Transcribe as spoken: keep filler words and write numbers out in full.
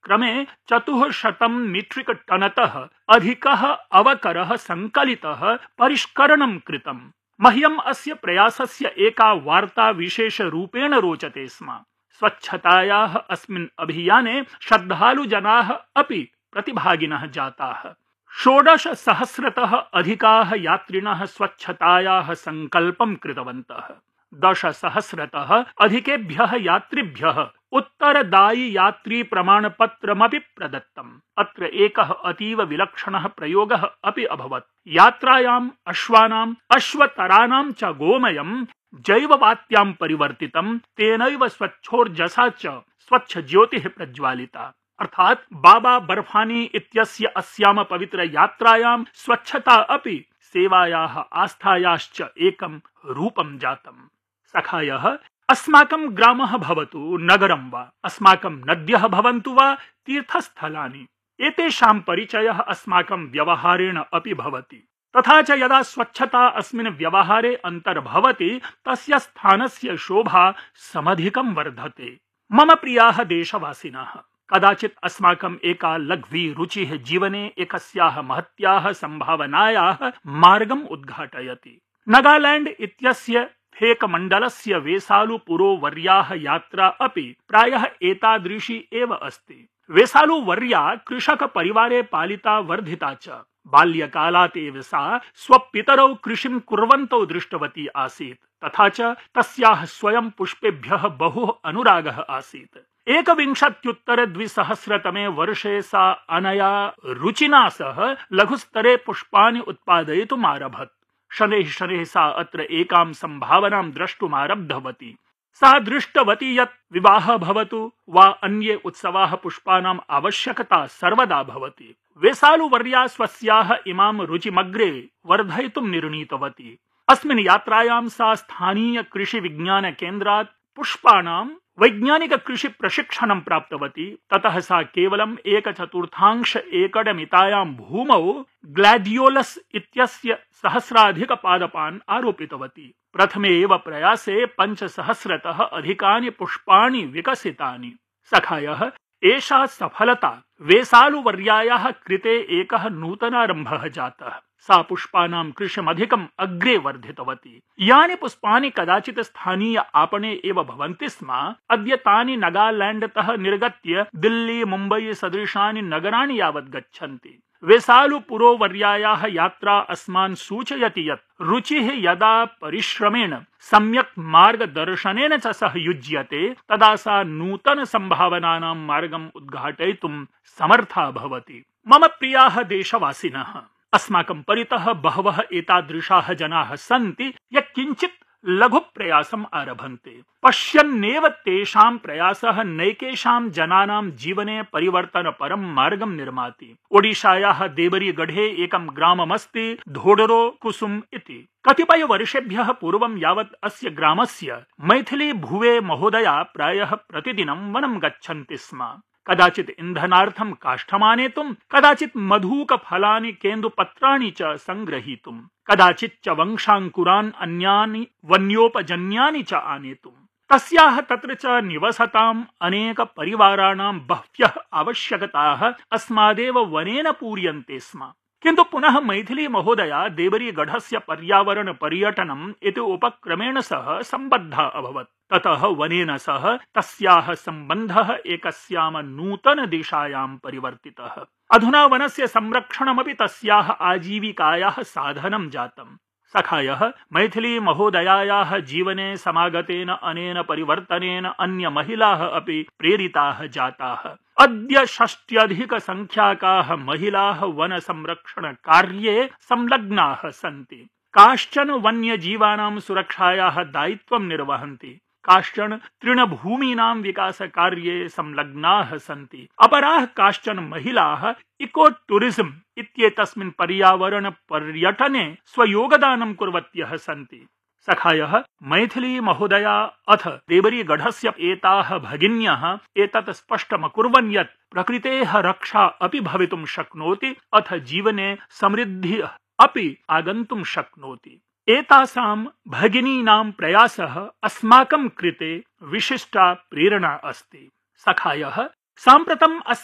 क्रमे चतुःशतं मीट्रिक टनतः अधिकः अवकरः संकलितः परिष्करणं कृतम्। मह्यम् अस्य प्रयासस्य एका वार्ता विशेषरूपेण रोचते स्म। स्वच्छतायाः अस्मिन् अभियाने श्रद्धालुजनाः अपि प्रतिभागिनः जाताः। षोडश सहस्रतः अधिकाः यात्रिणः स्वच्छतायाः संकल्पं कृतवन्तः। दश सहस्रतः अधिकेभ्यः यात्रिभ्यः उत्तरदायि यात्री प्रमाणपत्रमपि प्रदत्तम्। अत्र एकः अतीव विलक्षणः प्रयोगः अपि अभवत्। यात्रायाम् अश्वानाम् अश्वतराणां च गोमयं जैववात्यां परिवर्तितं, तेनैव स्वच्छोर्जसा च स्वच्छ ज्योतिः प्रज्वालिता। अर्थात् बाबा बर्फानी इत्यस्य अस्याम पवित्र यात्रायां स्वच्छता अपि सेवायाः आस्थायाश्च एकं रूपं जातम्। सखायः, अस्माकं ग्रामः भवतु नगरं वा, अस्माकं नद्यः भवन्तु वा तीर्थस्थलानि, एतेषां परिचयः अस्माकं व्यवहारेण अपि भवति। तथा च यदा स्वच्छता अस्मिन् व्यवहारे अन्तर्भवति तस्य स्थानस्य शोभा समधिकं वर्धते। मम प्रियाः देशवासिनः, कदाचित् अस्माकम् एका लघ्वी रुचिः जीवने एकस्याः महत्याः सम्भावनायाः मार्गम् उद्घाटयति। नागालैंड इत्यस्य फेक मण्डलस्य वेसालु पुरोवर्याः यात्रा अपि प्रायः एतादृशी एव अस्ति। वेसालु वर्या कृषक परिवारे पालिता वर्धिता च। बाल्यकालात् एव सा स्वपितरौ कृषिं कुर्वन्तौ दृष्टवती आसीत्। तथा च तस्याः स्वयं पुष्पेभ्यः बहु अनुरागः आसीत्। एकविंशत्युत्तर द्विसहस्रतमे वर्षे सा अनया रुचिना सह लघुस्तरे पुष्पाणि उत्पादयितुम् आरभत। शनैः शनैः सा अत्र एकां संभावनां द्रष्टुमारब्धवती। सा दृष्टवती यत् विवाहः भवतु वा अन्ये उत्सवाः पुष्पाणाम् आवश्यकता सर्वदा भवति। वेसालुवर्या स्वस्याः इमां रुचिमग्रे वर्धयितुं निर्णीतवती। अस्मिन् यात्रायां सा स्थानीय कृषि विज्ञान केन्द्रात् पुष्पाणां वैज्ञानिक कृषि प्रशिक्षणं प्राप्तवती। ततः सा केवलम् एक चतुर्थांश एकड़ मितायां भूमौ ग्लैडियोलस इत्यस्य सहस्राधिक पादपान् आरोपितवती। प्रथमे एव प्रयासे पञ्चसहस्रतः अधिकानि पुष्पाणि विकसितानि। सखायः, एषा सफलता वेसालुवर्यायाः कृते एकः नूतनारम्भः जातः। सा पुष्पाणां कृषिमधिकम् अग्रे वर्धितवती। यानि पुष्पाणि कदाचित् स्थानीय आपणे एव भवन्ति स्म, अद्य तानि नागालैंडतः निर्गत्य दिल्ली मुम्बई सदृशानि नगराणि यावत् गच्छन्ति। वेसालु पुरोवर्यायाः यात्रा अस्मान् सूचयति यत् रुचिः यदा परिश्रमेण सम्यक् मार्गदर्शनेन च सह युज्यते तदा सा नूतन संभावनानां मार्गम् उद्घाटयितुं समर्था भवति। मम प्रियाः देशवासिनः, अस्माकं परितः बहवः एतादृशाः जनाः सन्ति ये किञ्चित् लघु प्रयासम् आरभन्ते। पश्यन्नेव तेषां प्रयासः नैकेषां जनानां जीवने परिवर्तनपरं मार्गं निर्माति। ओडिशायाः देवरीगढे एकं ग्राममस्ति धोडरो कुसुम इति। कतिपय वर्षेभ्यः पूर्वं यावत् अस्य ग्रामस्य मैथिली भुवे महोदया प्रायः प्रतिदिनं वनं गच्छन्ति स्म। कदाचित् इन्धनार्थं काष्ठमानेतुं, कदाचित् मधुकफलानि केन्दुपत्राणि च संग्रहीतुं, कदाचित् च वंशाङ्कुरान् अन्यानि वन्योपजन्यानि च आनेतुं। तस्याः तत्र च निवसताम् अनेक परिवाराणां बह्व्यः आवश्यकताः अस्मादेव वनेन पूर्यन्ते स्म। किन्तु पुनः मैथिली महोदया देवरीगढस्य पर्यावरण पर्यटनम् इति उपक्रमेण सह सम्बद्धा अभवत्। ततः वनेन सह तस्याः सम्बन्धः एकस्याम नूतन दिशायां परिवर्तितः। अधुना वनस्य संरक्षणमपि तस्याः आजीविकायाः साधनं जातम्। सखायः, मैथिली महोदयायाः जीवने समागतेन अनेन परिवर्तनेन अन्य महिलाः अपि प्रेरिताः जाताः। अद्य षष्ट्यधिक संख्याकाः महिलाः वन संरक्षण कार्ये संलग्नाः सन्ति। काश्चन वन्यजीवानां सुरक्षायाः दायित्वं निर्वहन्ति, काश्चन तृणभूमीनां विकास कार्ये संलग्नाः सन्ति, अपराः काश्चन महिलाः इको टूरिज्म इत्येतस्मिन् पर्यावरण पर्यटने स्वयोगदानं कुर्वत्यः सन्ति। सखायः, मैथिली महोदया अथ देवरीगढस्य एताः भगिन्यः एतत् स्पष्टमकुर्वन् यत् प्रकृतेः रक्षा अपि भवितुं शक्नोति, अथ जीवने समृद्धिः अपि आगन्तुं शक्नोति। एतासां भगिनीनां प्रयासः अस्माकं कृते विशिष्टा प्रेरणा अस्ति। सखायः, साम्प्रतम्